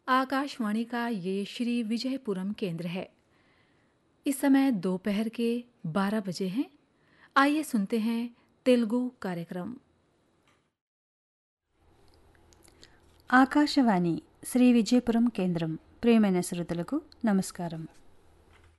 आकाशवाणी का ये श्री विजयपुरम केंद्र है। इस समय दोपहर के 12 बजे हैं। आइए सुनते हैं तेलुगु कार्यक्रम। ఆకాశవాణి శ్రీ విజయపురం కేంద్రం. ప్రియమైన శ్రోతలకు నమస్కారం.